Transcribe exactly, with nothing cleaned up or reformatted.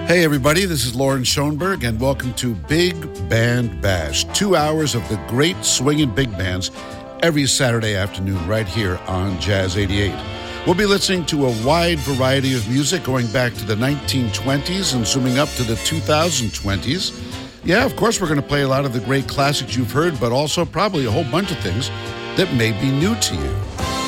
Hey everybody, this is Lauren Schoenberg and welcome to Big Band Bash. Two hours of the great swinging big bands every Saturday afternoon right here on Jazz eighty-eight. We'll be listening to a wide variety of music going back to the nineteen twenties and zooming up to the twenty twenties. Yeah, of course we're going to play a lot of the great classics you've heard, but also probably a whole bunch of things that may be new to you.